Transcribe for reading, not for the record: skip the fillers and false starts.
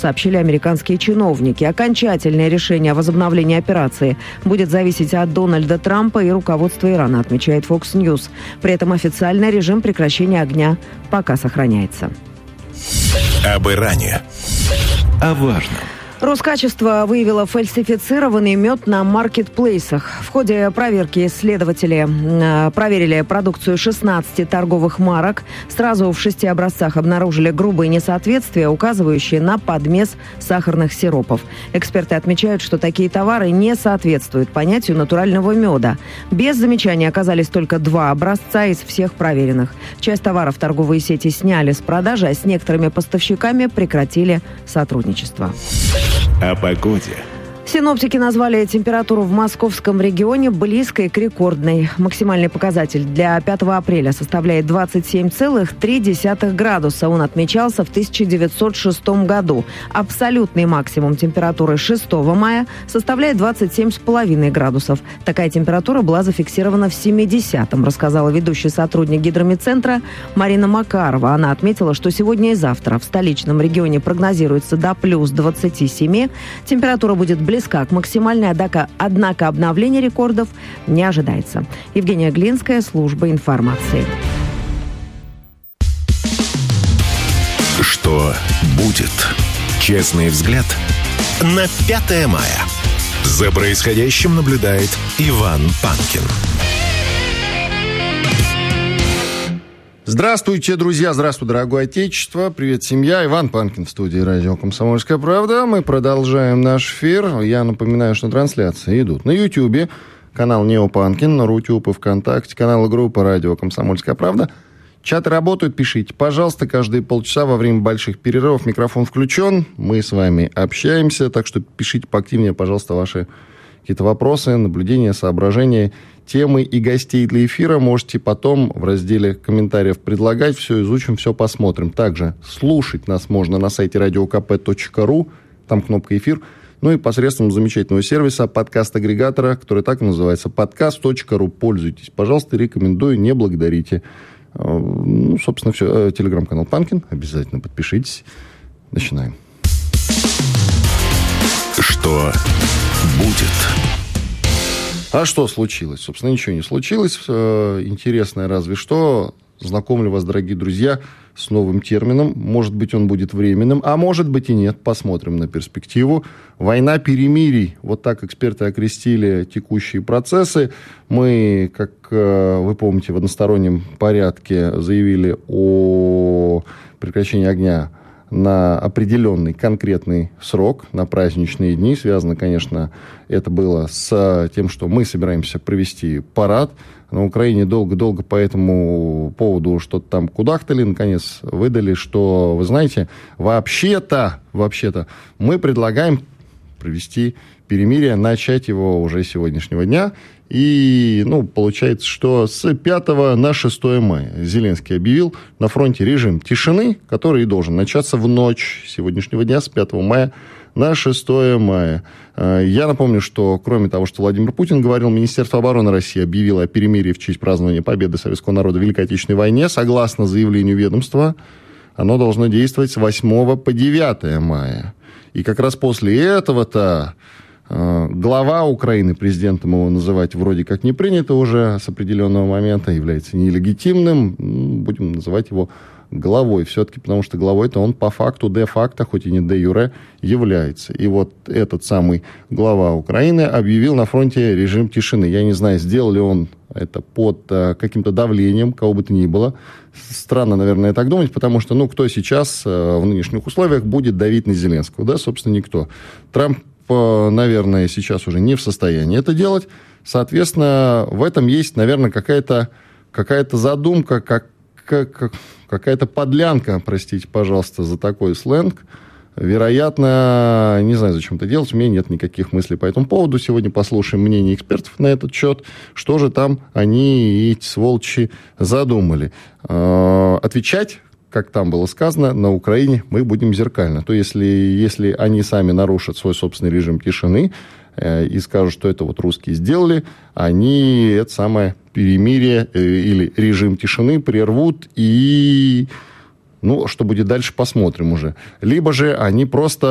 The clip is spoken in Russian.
сообщили американские чиновники. Окончательное решение о возобновлении операции будет зависеть от Дональда Трампа и руководства Ирана, отмечает Fox News. При этом официальный режим прекращения огня пока сохраняется. Об Иране. О важном. Роскачество выявило фальсифицированный мед на маркетплейсах. В ходе проверки исследователи проверили продукцию 16 торговых марок. Сразу в 6 образцах обнаружили грубые несоответствия, указывающие на подмес сахарных сиропов. Эксперты отмечают, что такие товары не соответствуют понятию натурального меда. Без замечаний оказались только 2 образца из всех проверенных. Часть товаров торговые сети сняли с продажи, а с некоторыми поставщиками прекратили сотрудничество. О погоде. Синоптики назвали температуру в московском регионе близкой к рекордной. Максимальный показатель для 5 апреля составляет 27,3 градуса. Он отмечался в 1906 году. Абсолютный максимум температуры 6 мая составляет 27,5 градусов. Такая температура была зафиксирована в 70-м, рассказала ведущий сотрудник гидрометцентра Марина Макарова. Она отметила, что сегодня и завтра в столичном регионе прогнозируется до плюс 27. Температура будет близка к максимальной, однако обновление рекордов не ожидается. Евгения Глинская, служба информации. Что будет? Честный взгляд на 5 мая. За происходящим наблюдает Иван Панкин. Здравствуйте, друзья, здравствуй, дорогое отечество, привет, семья. Иван Панкин в студии радио «Комсомольская правда». Мы продолжаем наш эфир. Я напоминаю, что трансляции идут на Ютьюбе, канал Нео Панкин, на Рутюб и ВКонтакте, канал и группа радио «Комсомольская правда». Чаты работают, пишите, пожалуйста, каждые полчаса во время больших перерывов микрофон включен. Мы с вами общаемся, так что пишите поактивнее, пожалуйста, ваши какие-то вопросы, наблюдения, соображения, темы и гостей для эфира можете потом в разделе комментариев предлагать. Все изучим, все посмотрим. Также слушать нас можно на сайте radiokp.ru, там кнопка «Эфир», ну и посредством замечательного сервиса подкаст-агрегатора, который так и называется, podcast.ru. Пользуйтесь, пожалуйста, рекомендую, не благодарите. Ну, собственно, все. Телеграм-канал Панкин, обязательно подпишитесь. Начинаем. Что будет? А что случилось? Собственно, ничего не случилось. Интересное разве что. Знакомлю вас, дорогие друзья, с новым термином. Может быть, он будет временным, а может быть и нет. Посмотрим на перспективу. Война перемирий. Вот так эксперты окрестили текущие процессы. Мы, как вы помните, в одностороннем порядке заявили о прекращении огня на определенный конкретный срок, на праздничные дни. Связано, конечно, это было с тем, что мы собираемся провести парад. На Украине долго-долго по этому поводу что-то там кудахтали. Наконец выдали, что, вы знаете, вообще-то мы предлагаем провести перемирие, начать его уже с сегодняшнего дня. И, получается, что с 5 на 6 мая Зеленский объявил на фронте режим тишины, который и должен начаться в ночь сегодняшнего дня с 5 мая на 6 мая. Я напомню, что кроме того, что Владимир Путин говорил, Министерство обороны России объявило о перемирии в честь празднования победы советского народа в Великой Отечественной войне. Согласно заявлению ведомства, оно должно действовать с 8 по 9 мая. И как раз после этого-то глава Украины, президентом его называть вроде как не принято уже с определенного момента, является нелегитимным, будем называть его главой все-таки, потому что главой-то он по факту, де-факто, хоть и не де-юре, является. И вот этот самый глава Украины объявил на фронте режим тишины. Я не знаю, сделал ли он это под каким-то давлением, кого бы то ни было. Странно, наверное, так думать, потому что, кто сейчас в нынешних условиях будет давить на Зеленского? Да, собственно, никто. Трамп, наверное, сейчас уже не в состоянии это делать. Соответственно, в этом есть, наверное, какая-то задумка, какая-то подлянка, простите, пожалуйста, за такой сленг. Вероятно, не знаю, зачем это делать, у меня нет никаких мыслей по этому поводу. Сегодня послушаем мнение экспертов на этот счет, что же там они, эти сволочи, задумали. Отвечать, как там было сказано, на Украине мы будем зеркально. То если они сами нарушат свой собственный режим тишины и скажут, что это вот русские сделали, они это самое перемирие или режим тишины прервут, и что будет дальше, посмотрим уже. Либо же они просто